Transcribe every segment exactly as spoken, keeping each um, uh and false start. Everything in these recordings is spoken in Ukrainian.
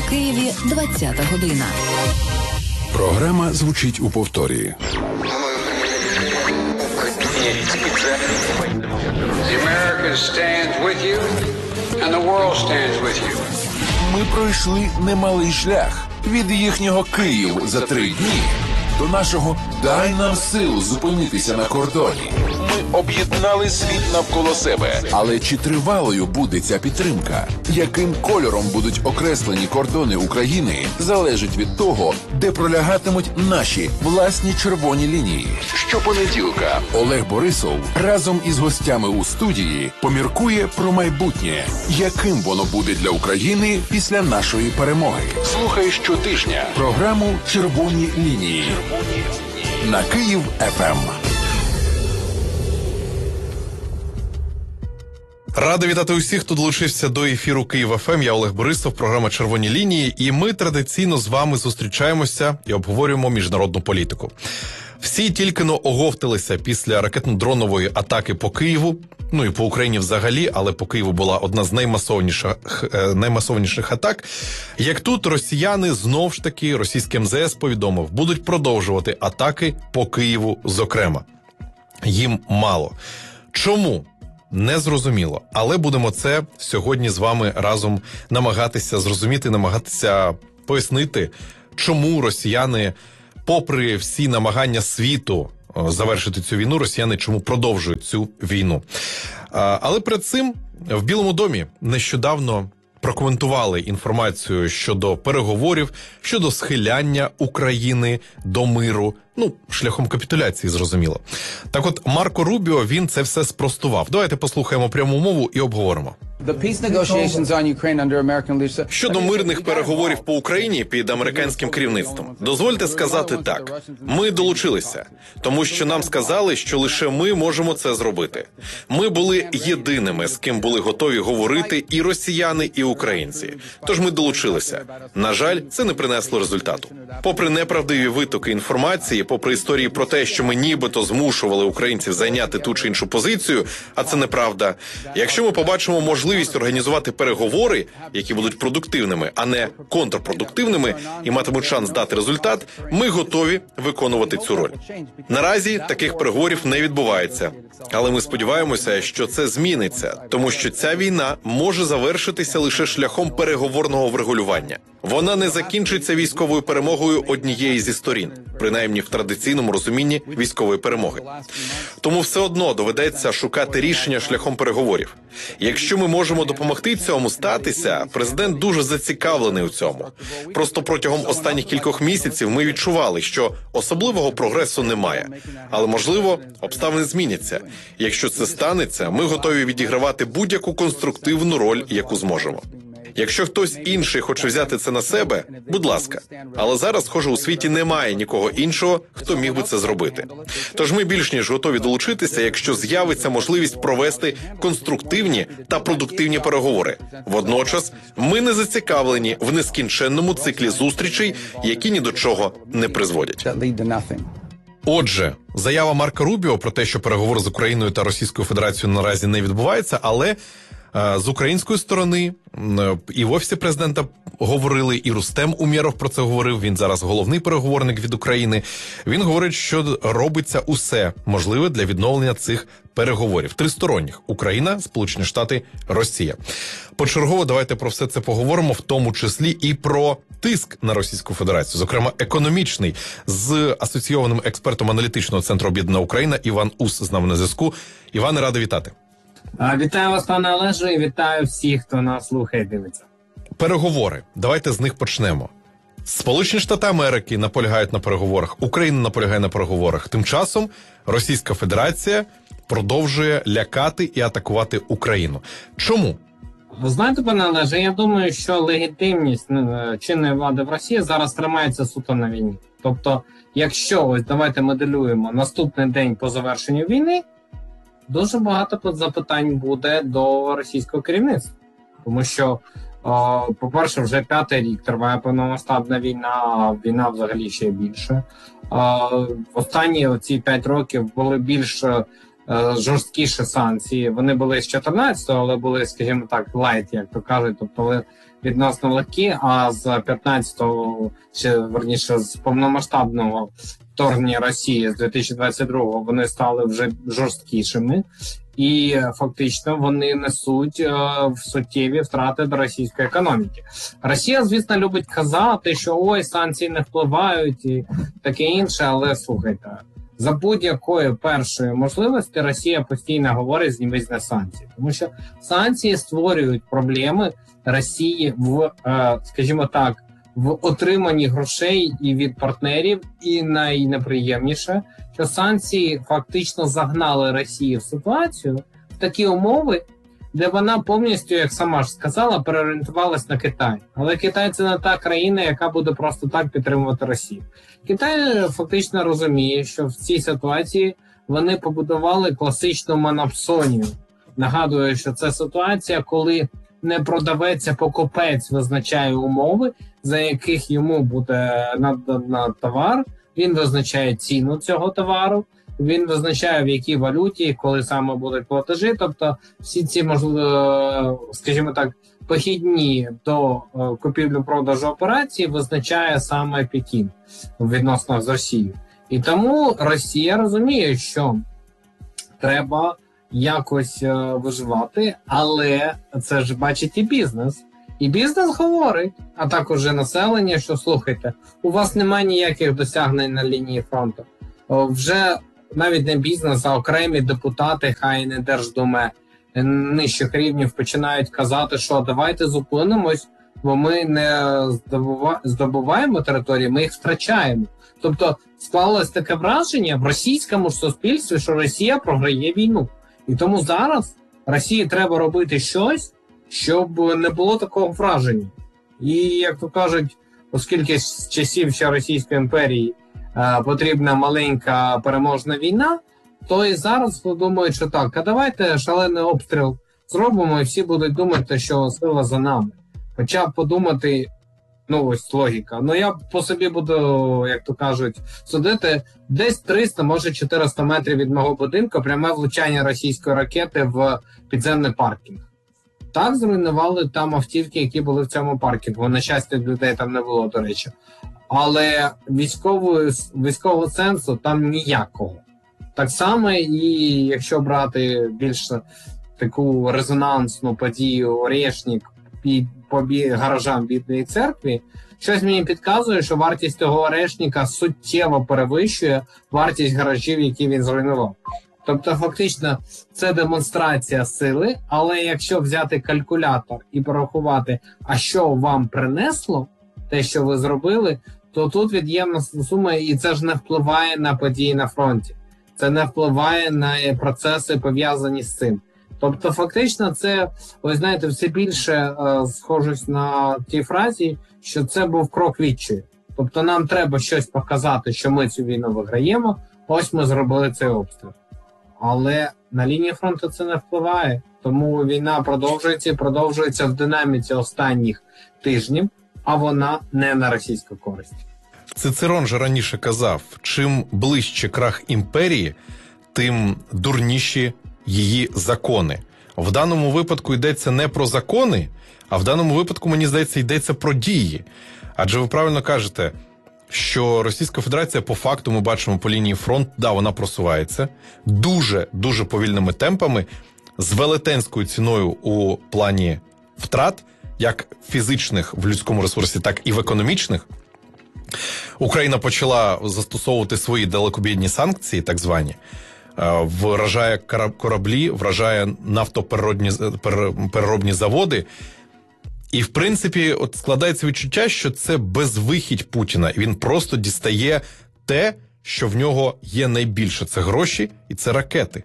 У Києві двадцята година. Програма звучить у повторі. Ми пройшли немалий шлях від їхнього Київ за три дні до нашого «Дай нам сил зупинитися на кордоні». Ми об'єднали світ навколо себе. Але чи тривалою буде ця підтримка? Яким кольором будуть окреслені кордони України, залежить від того, де пролягатимуть наші власні червоні лінії. Щопонеділка Олег Борисов разом із гостями у студії поміркує про майбутнє, яким воно буде для України після нашої перемоги. Слухай щотижня програму «Червоні лінії» на Київ еф ем. Радий вітати усіх, хто долучився до ефіру Київ еф ем. Я Олег Борисов, програма «Червоні лінії». І ми традиційно з вами зустрічаємося і обговорюємо міжнародну політику. Всі тільки-но оговталися після ракетно-дронової атаки по Києву, ну і по Україні взагалі, але по Києву була одна з наймасовніших, наймасовніших атак. Як тут росіяни, знов ж таки, російське ем зе ес повідомив, будуть продовжувати атаки по Києву зокрема. Їм мало. Чому? Не зрозуміло, але будемо це сьогодні з вами разом намагатися зрозуміти, намагатися пояснити, чому росіяни, попри всі намагання світу завершити цю війну, росіяни чому продовжують цю війну. Але перед цим в Білому домі нещодавно прокоментували інформацію щодо переговорів, щодо схиляння України до миру, ну, шляхом капітуляції, зрозуміло. Так от, Марко Рубіо, він це все спростував. Давайте послухаємо пряму мову і обговоримо. Щодо мирних переговорів по Україні під американським керівництвом, дозвольте сказати так. Ми долучилися, тому що нам сказали, що лише ми можемо це зробити. Ми були єдиними, з ким були готові говорити і росіяни, і українці. Тож ми долучилися. На жаль, це не принесло результату. Попри неправдиві витоки інформації, попри історії про те, що ми нібито змушували українців зайняти ту чи іншу позицію, а це неправда. Якщо ми побачимо можливість організувати переговори, які будуть продуктивними, а не контрпродуктивними, і матимуть шанс дати результат, ми готові виконувати цю роль. Наразі таких переговорів не відбувається. Але ми сподіваємося, що це зміниться, тому що ця війна може завершитися лише шляхом переговорного врегулювання. Вона не закінчиться військовою перемогою однієї зі сторін, принаймні в традиційному розумінні військової перемоги. Тому все одно доведеться шукати рішення шляхом переговорів. Якщо ми можемо допомогти цьому статися, президент дуже зацікавлений у цьому. Просто протягом останніх кількох місяців ми відчували, що особливого прогресу немає. Але, можливо, обставини зміняться. Якщо це станеться, ми готові відігравати будь-яку конструктивну роль, яку зможемо. Якщо хтось інший хоче взяти це на себе, будь ласка. Але зараз, схоже, у світі немає нікого іншого, хто міг би це зробити. Тож ми більш ніж готові долучитися, якщо з'явиться можливість провести конструктивні та продуктивні переговори. Водночас, ми не зацікавлені в нескінченному циклі зустрічей, які ні до чого не призводять. Отже, заява Марка Рубіо про те, що переговори з Україною та Російською Федерацією наразі не відбуваються, але з української сторони і в Офісі президента говорили, і Рустем Умєров про це говорив, він зараз головний переговорник від України. Він говорить, що робиться усе можливе для відновлення цих переговорів. Тристоронніх – Україна, Сполучені Штати, Росія. Почергово давайте про все це поговоримо, в тому числі і про тиск на Російську Федерацію, зокрема економічний, з асоційованим експертом аналітичного центру «Об'єднана Україна» Іван Ус з нами на зв'язку. Іване, радий вітати. Вітаю вас, пане Олеже, і вітаю всіх, хто нас слухає і дивиться. Переговори. Давайте з них почнемо. Сполучені Штати Америки наполягають на переговорах, Україна наполягає на переговорах. Тим часом Російська Федерація продовжує лякати і атакувати Україну. Чому? Ви знаєте, пане Олеже, я думаю, що легітимність чинної влади в Росії зараз тримається суто на війні. Тобто, якщо, ось давайте моделюємо наступний день по завершенню війни, дуже багато запитань буде до російського керівництва. Тому що, о, по-перше, вже п'ятий рік триває повномасштабна війна, а війна взагалі ще більше. О, останні ці п'ять років були більш е, жорсткіші санкції. Вони були з чотирнадцятого, але були, скажімо так, лайт, як то кажуть. Тобто відносно легкі, а з п'ятнадцятого, чи верніше з повномасштабного вторгнення Росії з дві тисячі двадцять другого вони стали вже жорсткішими. І фактично вони несуть е, суттєві втрати до російської економіки. Росія, звісно, любить казати, що ой, санкції не впливають і таке інше, але слухайте, за будь-якої першої можливості Росія постійно говорить зніміть на санкції. Тому що санкції створюють проблеми Росії в, е, скажімо так, в отриманні грошей і від партнерів, і найнеприємніше, що санкції фактично загнали Росію в ситуацію, в такі умови, де вона повністю, як сама ж сказала, переорієнтувалась на Китай. Але Китай – це не та країна, яка буде просто так підтримувати Росію. Китай фактично розуміє, що в цій ситуації вони побудували класичну монопсонію. Нагадую, що це ситуація, коли не продавець, а покупець визначає умови, за яких йому буде надано товар, він визначає ціну цього товару, він визначає, в якій валюті, коли саме будуть платежі, тобто всі ці, можливо, скажімо так, похідні до купівлі-продажу операції визначає саме Пекін відносно з Росією. І тому Росія розуміє, що треба якось виживати, але це ж бачить і бізнес. І бізнес говорить, а також і населення, що слухайте, у вас немає ніяких досягнень на лінії фронту. Вже навіть не бізнес, а окремі депутати, хай не Держдуми нижчих рівнів починають казати, що давайте зупинимось, бо ми не здобуваємо території, ми їх втрачаємо. Тобто склалось таке враження в російському суспільстві, що Росія програє війну. І тому зараз Росії треба робити щось, щоб не було такого враження. І, як то кажуть, оскільки з часів ще Російської імперії е, потрібна маленька переможна війна, то і зараз думають, що так, а давайте шалений обстріл зробимо, і всі будуть думати, що сила за нами. Хоча б подумати, ну ось логіка, ну я по собі буду, як то кажуть, судити, десь триста, може чотириста метрів від мого будинку пряме влучання російської ракети в підземний паркінг. Так зруйнували там автівки, які були в цьому паркінгу. На щастя, людей там не було, до речі. Але військового, військового сенсу там ніякого. Так само і якщо брати більш таку резонансну подію Орешник під, по бі, гаражам Бідної церкви, щось мені підказує, що вартість того Орешника суттєво перевищує вартість гаражів, які він зруйнував. Тобто, фактично, це демонстрація сили, але якщо взяти калькулятор і порахувати, а що вам принесло, те, що ви зробили, то тут від'ємна сума, і це ж не впливає на події на фронті. Це не впливає на процеси, пов'язані з цим. Тобто, фактично, це, ви знаєте, все більше е, схожусь на тій фразі, що це був крок відчаю. Тобто, нам треба щось показати, що ми цю війну виграємо, ось ми зробили цей обстріл. Але на лінії фронту це не впливає, тому війна продовжується і продовжується в динаміці останніх тижнів, а вона не на російську користь. Цицерон же раніше казав, чим ближче крах імперії, тим дурніші її закони. В даному випадку йдеться не про закони, а в даному випадку, мені здається, йдеться про дії. Адже ви правильно кажете, що Російська Федерація по факту, ми бачимо по лінії фронту, да, вона просувається дуже-дуже повільними темпами, з велетенською ціною у плані втрат, як фізичних в людському ресурсі, так і в економічних. Україна почала застосовувати свої далекобійні санкції, так звані, вражає кораблі, вражає нафтопереробні заводи. І, в принципі, от складається відчуття, що це безвихідь Путіна. І він просто дістає те, що в нього є найбільше. Це гроші і це ракети.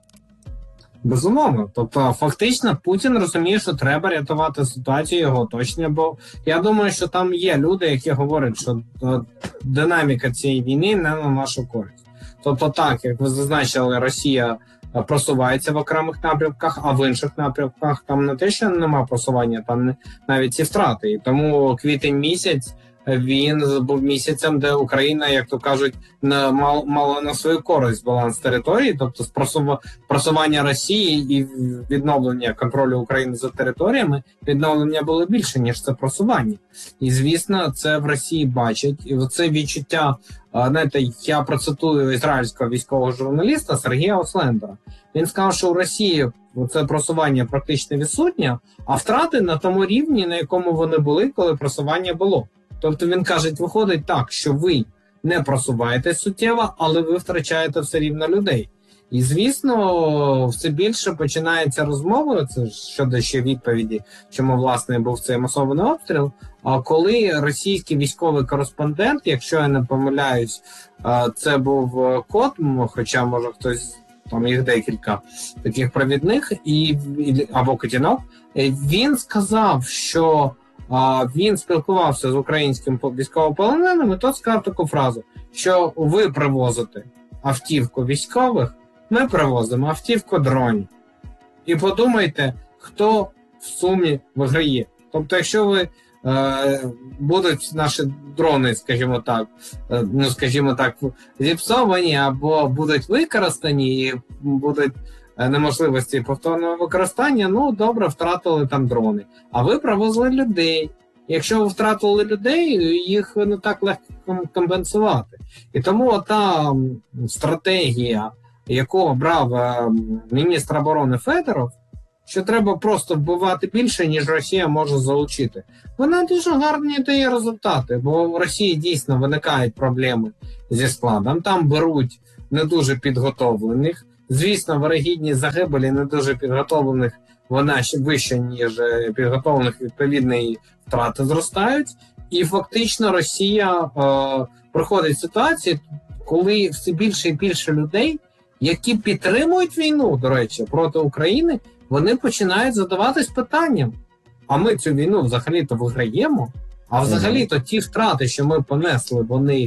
Безумовно. Тобто, фактично, Путін розуміє, що треба рятувати ситуацію його оточення, бо я думаю, що там є люди, які говорять, що динаміка цієї війни не на нашу користь. Тобто так, як ви зазначили, Росія просувається в окремих напрямках, а в інших напрямках там не те, що нема просування, там навіть ці втрати. І тому квітень місяць він був місяцем, де Україна, як то кажуть, на, мал, мала на свою користь баланс території, тобто спросува, просування Росії і відновлення контролю України за територіями, відновлення було більше, ніж це просування. І, звісно, це в Росії бачать. І оце відчуття, знаєте, я процитую ізраїльського військового журналіста Сергія Ослендера. Він сказав, що у Росії це просування практично відсутнє, а втрати на тому рівні, на якому вони були, коли просування було. Тобто він каже, виходить так, що ви не просуваєтесь суттєво, але ви втрачаєте все рівно людей. І, звісно, все більше починається розмова, це щодо ще відповіді, чому, власне, був цей масований обстріл, а коли російський військовий кореспондент, якщо я не помиляюсь, це був Кот, хоча, може, хтось, там їх декілька таких провідних, і, або Котінок, він сказав, що він спілкувався з українським військовополоненим, і тот сказав таку фразу, що ви привозите автівку військових, ми привозимо автівку дронів. І подумайте, хто в сумі виграє. Тобто, якщо ви е, будуть наші дрони, скажімо так, е, ну, скажімо так, зіпсовані або будуть використані і будуть неможливості повторного використання, ну, добре, втратили там дрони. А ви привозили людей. Якщо ви втратили людей, їх не так легко компенсувати. І тому та стратегія, яку обрав міністр оборони Федоров, що треба просто вбивати більше, ніж Росія може залучити, вона дуже гарні дає результати, бо в Росії дійсно виникають проблеми зі складом. Там беруть не дуже підготовлених. Звісно, вирогідність загибелі не дуже підготовлених, вона ще вища, ніж підготовлених, відповідні втрати зростають. І фактично Росія е, приходить в ситуацію, коли все більше і більше людей, які підтримують війну, до речі, проти України, вони починають задаватись питанням, а ми цю війну взагалі-то виграємо? А взагалі-то ті втрати, що ми понесли, вони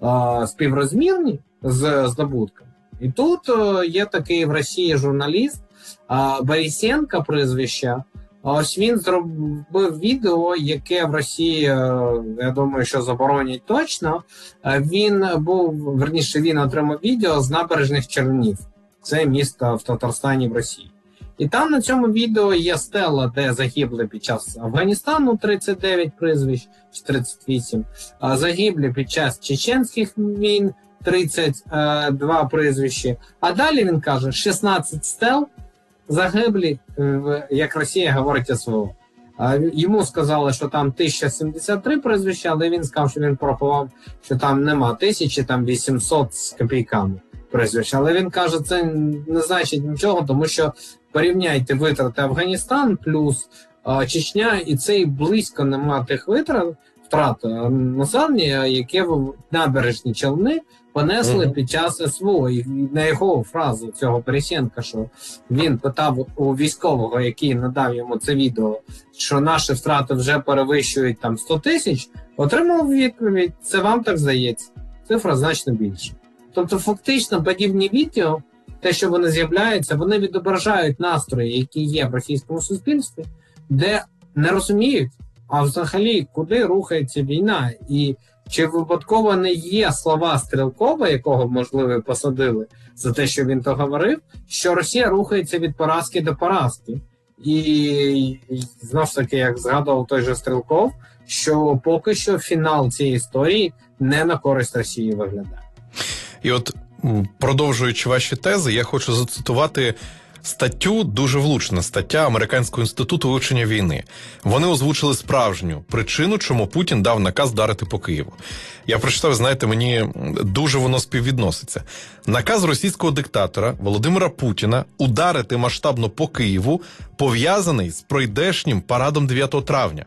е, співрозмірні з здобутками. І тут е, є такий в Росії журналіст е, Борисенко прізвище. Ось він зробив відео, яке в Росії, е, я думаю, що заборонять точно. Е, він був, верніше, він отримав відео з набережних Чернів. Це місто в Татарстані в Росії. І там на цьому відео є стела, де загибли під час Афганістану тридцять дев'ять прізвищ, чи тридцять вісім, а загиблі під час чеченських війн тридцять два прізвища. А далі він каже, шістнадцять стел загиблі, як Росія говорить СВО. Йому сказали, що там тисяча сімдесят три прізвища, але він сказав, що він порахував, що там нема тисячі, там вісімсот з копійками прізвищ. Але він каже, це не значить нічого, тому що порівняйте витрати Афганістан плюс Чечня, і це і близько нема тих витрат, втрат населення, яке в набережні Челни понесли mm-hmm. під час СВО. І на його фразу цього Борисенка, що він питав у військового, який надав йому це відео, що наші втрати вже перевищують там сто тисяч, отримав відповідь, це вам так здається. Цифра значно більше. Тобто фактично подібні відео, те, що вони з'являються, вони відображають настрої, які є в російському суспільстві, де не розуміють, а взагалі, куди рухається війна? І чи випадково не є слова Стрелкова, якого, можливо, посадили за те, що він то говорив, що Росія рухається від поразки до поразки. І, і знову ж таки, як згадував той же Стрелков, що поки що фінал цієї історії не на користь Росії виглядає. І от, продовжуючи ваші тези, я хочу зацитувати статтю, дуже влучна стаття Американського інституту вивчення війни. Вони озвучили справжню причину, чому Путін дав наказ вдарити по Києву. Я прочитав, знаєте, мені дуже воно співвідноситься. Наказ російського диктатора Володимира Путіна ударити масштабно по Києву пов'язаний з пройдешнім парадом дев'ятого травня.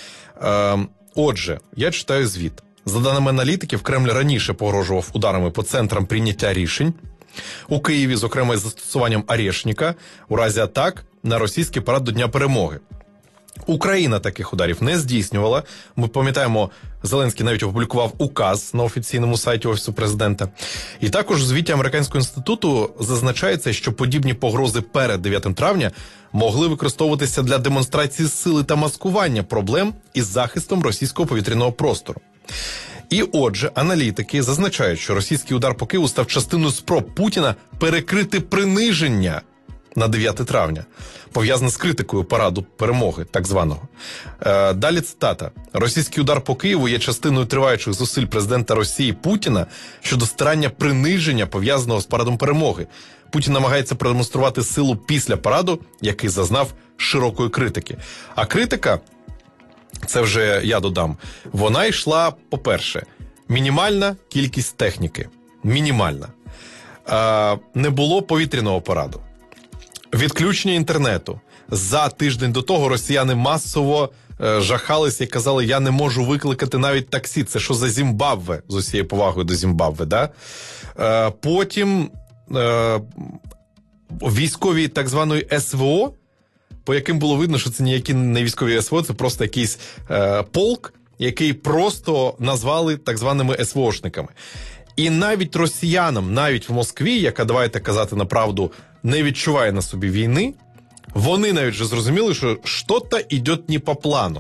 Е, отже, я читаю звіт. За даними аналітиків, Кремль раніше погрожував ударами по центрам прийняття рішень у Києві, зокрема із застосуванням Орешника, у разі атак на російський парад до Дня Перемоги. Україна таких ударів не здійснювала. Ми пам'ятаємо, Зеленський навіть опублікував указ на офіційному сайті Офісу Президента. І також у звіті Американського інституту зазначається, що подібні погрози перед дев'ятого травня могли використовуватися для демонстрації сили та маскування проблем із захистом російського повітряного простору. І отже, аналітики зазначають, що російський удар по Києву став частиною спроб Путіна перекрити приниження на дев'яте травня, пов'язане з критикою параду перемоги, так званого. Е, далі цитата. «Російський удар по Києву є частиною триваючих зусиль президента Росії Путіна щодо стирання приниження, пов'язаного з парадом перемоги. Путін намагається продемонструвати силу після параду, який зазнав широкої критики». А критика, це вже я додам, вона йшла, по-перше, мінімальна кількість техніки. Мінімальна. Е, не було повітряного параду. Відключення інтернету. За тиждень до того росіяни масово е, жахалися і казали, я не можу викликати навіть таксі. Це що за Зімбабве, з усією повагою до Зімбабве, да? Е, потім е, військові так званої ес ве о, по яким було видно, що це ніякі не військові ес ве о, це просто якийсь е, полк, який просто назвали так званими ес ве ошниками. І навіть росіянам, навіть в Москві, яка, давайте казати на правду, не відчуває на собі війни, вони навіть вже зрозуміли, що що-то йде не по плану.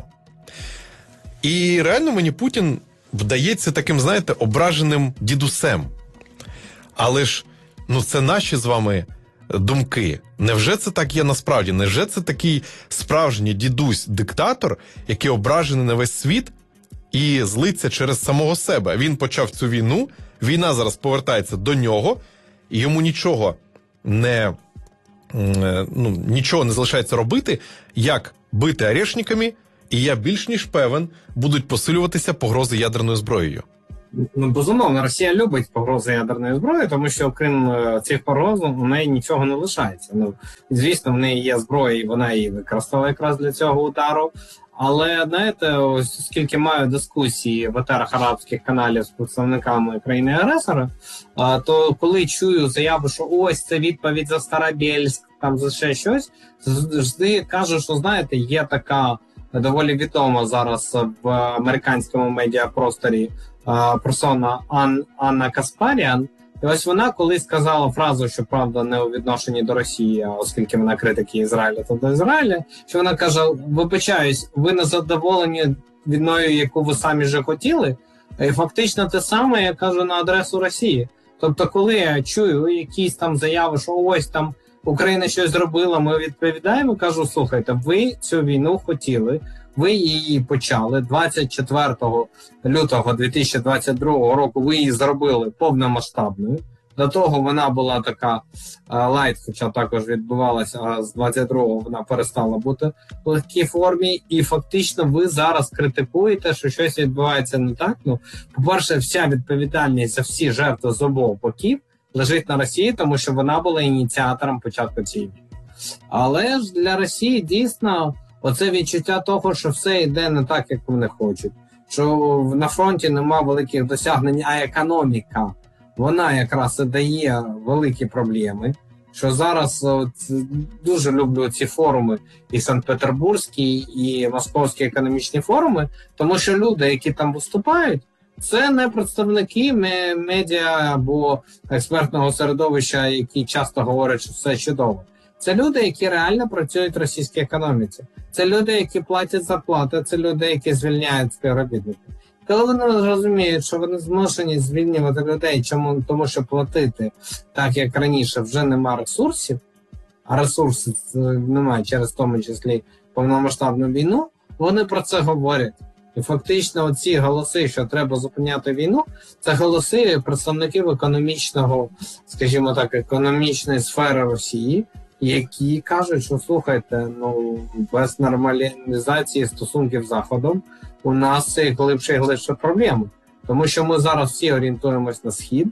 І реально мені Путін вдається таким, знаєте, ображеним дідусем. Але ж, ну це наші з вами думки. Невже це так є насправді? Невже це такий справжній дідусь-диктатор, який ображений на весь світ і злиться через самого себе? Він почав цю війну, війна зараз повертається до нього, і йому нічого не, ну, нічого не залишається робити, як бити орешниками, і я більш ніж певен, будуть посилюватися погрози ядерною зброєю. Ну, безумовно, Росія любить погрози ядерної зброї, тому що, окрім цих погроз, у неї нічого не лишається. Ну, звісно, в неї є зброя, і вона її використала якраз для цього удару. Але, знаєте, ось скільки маю дискусії в етерах арабських каналів з представниками країни-агресора, то коли чую заяву, що ось це відповідь за Старобєльськ, там за ще щось, завжди кажу, що, знаєте, є така доволі відома зараз в американському медіапросторі персона Ан, Анна Каспаріан. І ось вона колись сказала фразу, що, правда, не у відношенні до Росії, а оскільки вона критики Ізраїля, то до Ізраїля, що вона каже, вибачаюсь, ви не задоволені війною, яку ви самі вже хотіли, і фактично те саме я кажу на адресу Росії. Тобто, коли я чую якісь там заяви, що ось там Україна щось зробила, ми відповідаємо, кажу, слухайте, ви цю війну хотіли, ви її почали двадцять четвертого лютого дві тисячі двадцять другого року, ви її зробили повномасштабною. До того вона була така лайт, хоча також відбувалася, а з двадцять другого вона перестала бути в легкій формі. І фактично ви зараз критикуєте, що щось відбувається не так. Ну, по-перше, вся відповідальність за всі жертви з обох боків лежить на Росії, тому що вона була ініціатором початку цієї війни. Але ж для Росії дійсно оце відчуття того, що все йде не так, як вони хочуть. Що на фронті нема великих досягнень, а економіка, вона якраз і дає великі проблеми. Що зараз от, дуже люблю ці форуми, і Санкт-Петербурзькі, і Московські економічні форуми, тому що люди, які там виступають, це не представники медіа або експертного середовища, які часто говорять, що все чудово. Це люди, які реально працюють в російській економіці. Це люди, які платять зарплати, це люди, які звільняють співробітників. Коли вони розуміють, що вони змушені звільнювати людей, чому? Тому що платити, так як раніше, вже нема ресурсів, а ресурсів немає через в тому числі повномасштабну війну, вони про це говорять. І фактично оці голоси, що треба зупиняти війну, це голоси представників економічного, скажімо так, економічної сфери Росії, які кажуть, що слухайте, ну без нормалізації стосунків з Заходом у нас це глибше і глибше проблеми. Тому що ми зараз всі орієнтуємось на Схід,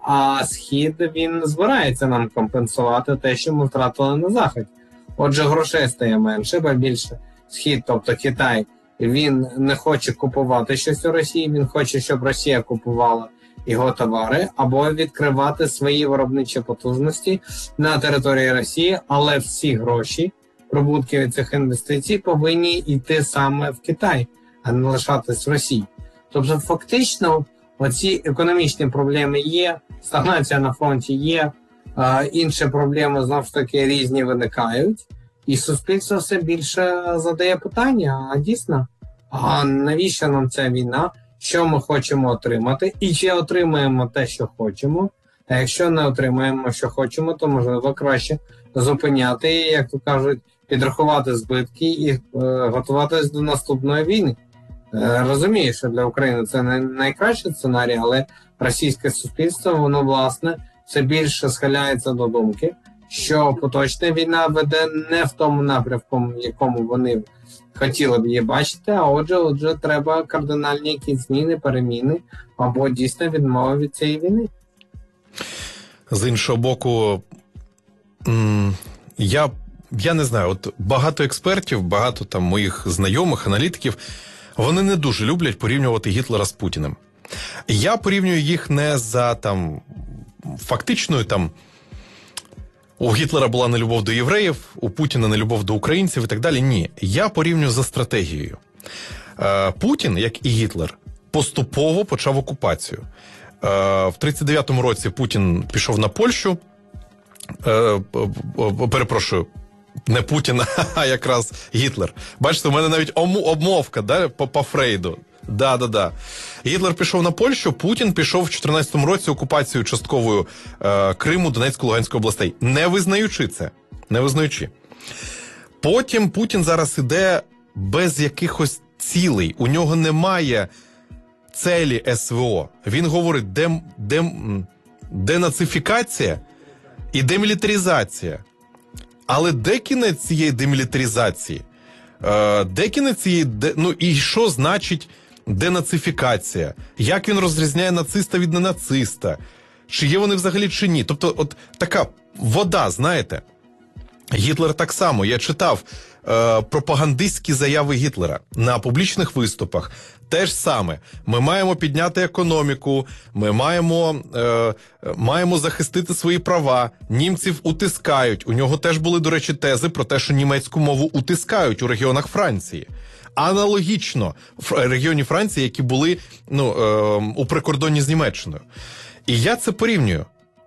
а Схід, він не збирається нам компенсувати те, що ми втратили на Заході. Отже, грошей стає менше, бо більше Схід, тобто Китай, він не хоче купувати щось у Росії, він хоче, щоб Росія купувала його товари, або відкривати свої виробничі потужності на території Росії, але всі гроші, прибутки від цих інвестицій повинні йти саме в Китай, а не лишатись в Росії. Тобто фактично оці економічні проблеми є, стагнація на фронті є, а інші проблеми знову ж таки різні виникають, і суспільство все більше задає питання, а дійсно, а навіщо нам ця війна? що ми хочемо отримати, і чи отримаємо те, що хочемо. А якщо не отримаємо, що хочемо, то можливо краще зупиняти, як то кажуть, підрахувати збитки і е, готуватись до наступної війни. Е, розумію, що для України це не найкращий сценарій, але російське суспільство, воно, власне, все більше схиляється до думки, що поточна війна веде не в тому напрямку, в якому вони хотіли б її бачити, а отже, отже, треба кардинальні якісь зміни, переміни або дійсно відмови від цієї війни. З іншого боку, я, я не знаю, от багато експертів, багато там моїх знайомих, аналітиків, вони не дуже люблять порівнювати Гітлера з Путіним. Я порівнюю їх не за там фактичною там у Гітлера була нелюбов до євреїв, у Путіна нелюбов до українців і так далі. Ні, я порівнюю за стратегією. Путін, як і Гітлер, поступово почав окупацію. В тридцять дев'ятому році Путін пішов на Польщу, перепрошую, не Путін, а якраз Гітлер. Бачите, у мене навіть обмовка, да, по, по Фрейду. Да-да-да. Гітлер пішов на Польщу, Путін пішов в чотирнадцятому році окупацію частковою е, Криму, Донецької, Луганської областей. Не визнаючи це. Не визнаючи. Потім Путін зараз іде без якихось цілей. У нього немає целі СВО. Він говорить дем, дем, денацифікація і демілітаризація. Але де кінець цієї демілітаризації? Е, де кінець цієї... Де, ну і що значить денацифікація? Як він розрізняє нациста від ненациста? Чи є вони взагалі, чи ні? Тобто, от така вода, знаєте. Гітлер так само. Я читав е, пропагандистські заяви Гітлера на публічних виступах. Те ж саме. Ми маємо підняти економіку, ми маємо, е, маємо захистити свої права. Німців утискають. У нього теж були, до речі, тези про те, що німецьку мову утискають у регіонах Франції. Аналогічно в регіоні Франції, які були ну, е, у прикордонні з Німеччиною. І я це порівнюю.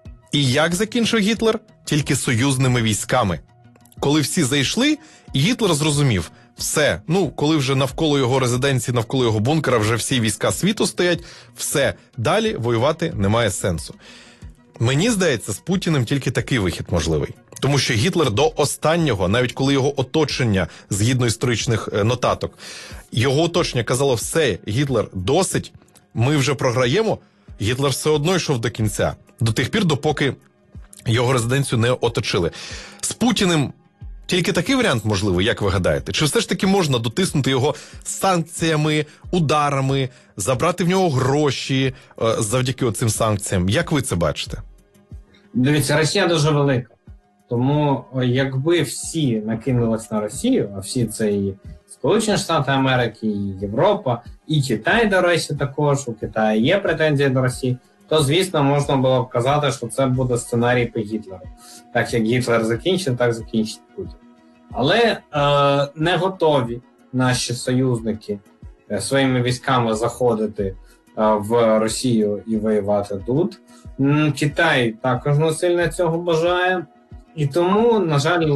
І як закінчив Гітлер? Тільки союзними військами. Коли всі зайшли, і Гітлер зрозумів, все, ну, коли вже навколо його резиденції, навколо його бункера вже всі війська світу стоять, все, далі воювати немає сенсу. Мені здається, з Путіним тільки такий вихід можливий. Тому що Гітлер до останнього, навіть коли його оточення, згідно історичних нотаток, його оточення казало, все, Гітлер, досить, ми вже програємо, Гітлер все одно йшов до кінця. До тих пір, допоки його резиденцію не оточили. З Путіним тільки такий варіант можливий, як ви гадаєте? Чи все ж таки можна дотиснути його санкціями, ударами, забрати в нього гроші е, завдяки оцим санкціям? Як ви це бачите? Дивіться, Росія дуже велика. Тому якби всі накинулись на Росію, а всі це і Сполучені Штати Америки, і Європа, і Китай, до речі, також, у Китаю є претензії до Росії, то, звісно, можна було б казати, що це буде сценарій по Гітлеру. Так як Гітлер закінчить, так закінчить Путін. Але е, не готові наші союзники е, своїми військами заходити е, в Росію і воювати тут. М, Китай також не сильно цього бажає. І тому, на жаль,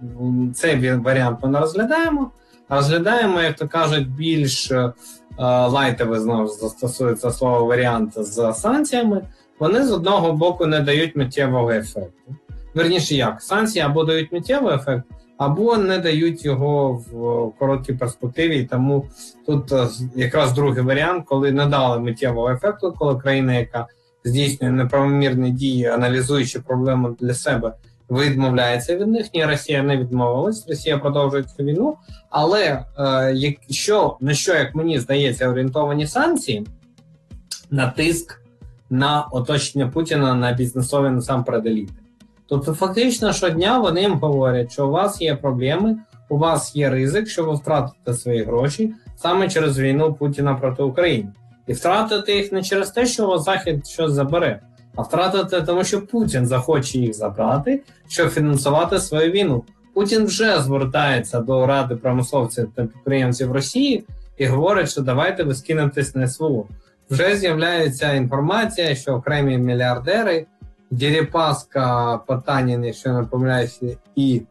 цей варіант ми не розглядаємо. Розглядаємо, як то кажуть, більш е, лайтове, знову застосується слово варіант з санкціями. Вони з одного боку не дають миттєвого ефекту. Вірніше як? Санкції або дають миттєвий ефект, або не дають його в короткій перспективі. І тому тут якраз другий варіант, коли не дали миттєвого ефекту, коли країна, яка здійснює неправомірні дії, аналізуючи проблему для себе, відмовляється від них. Ні, Росія не відмовилась, Росія продовжує цю війну. Але е, якщо, на що, як мені здається, орієнтовані санкції, на тиск на оточення Путіна на бізнесові насамперед еліти. Тобто фактично щодня вони їм говорять, що у вас є проблеми, у вас є ризик, що ви втратите свої гроші саме через війну Путіна проти України. І втратити їх не через те, що Захід щось забере, а втратити тому, що Путін захоче їх забрати, щоб фінансувати свою війну. Путін вже звертається до Ради промисловців та підприємців Росії і говорить, що давайте ви скинетесь на СВО. Вже з'являється інформація, що окремі мільярдери, Дерипаска, Потанін, якщо не помиляюся, і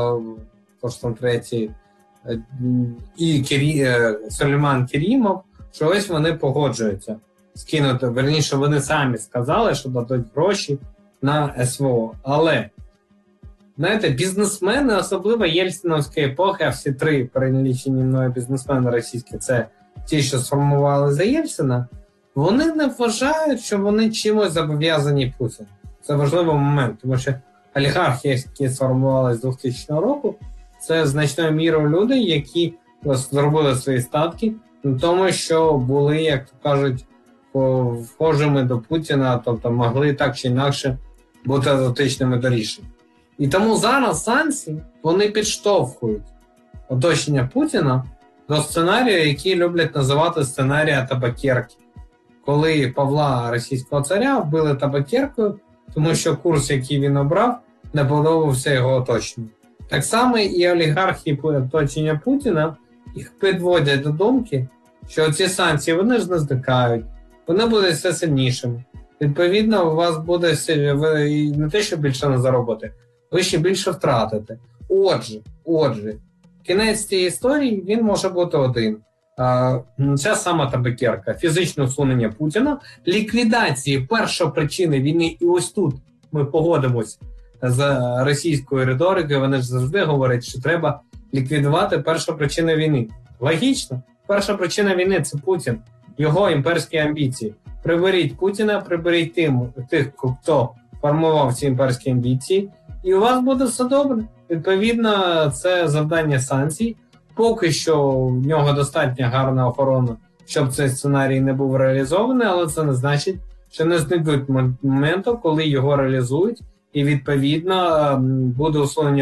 е, третій, і Кері, е, Сулейман Керімов що ось вони погоджуються скинути. Верніше, вони самі сказали, що дадуть гроші на СВО. Але, знаєте, бізнесмени, особливо єльциновської епохи, а всі три перелічені мною бізнесмени російські, це ті, що сформували за Єльцина, вони не вважають, що вони чимось зобов'язані Путіну. Це важливий момент, тому що олігархи, які сформувалися з двохтисячного року, це значною мірою люди, які зробили свої статки на тому, що були, як то кажуть, вхожими до Путіна, тобто могли так чи інакше бути дотичними до рішень. І тому зараз санкції, вони підштовхують оточення Путіна до сценарію, який люблять називати сценарія табакерки. Коли Павла, російського царя, вбили табакеркою, тому що курс, який він обрав, не подобався його оточенню. Так само і олігархи оточення Путіна їх підводять до думки, що ці санкції, вони ж не зникають, вони будуть все сильнішими. Відповідно, у вас буде ви не те, що більше не заробите, ви ще більше втратите. Отже, отже, кінець цієї історії, він може бути один. Ця сама табакерка, фізичне усунення Путіна, ліквідації першопричини війни, і ось тут ми погодимось з російською риторикою, вони ж завжди говорять, що треба ліквідувати першопричину війни. Логічно, перша причина війни – це Путін, його імперські амбіції. Приберіть Путіна, приберіть тим, тих, хто формував ці імперські амбіції, і у вас буде все добре. Відповідно, це завдання санкцій. Поки що в нього достатньо гарна охорона, щоб цей сценарій не був реалізований, але це не значить, що не знайдуть моменту, коли його реалізують, і відповідно буде усунення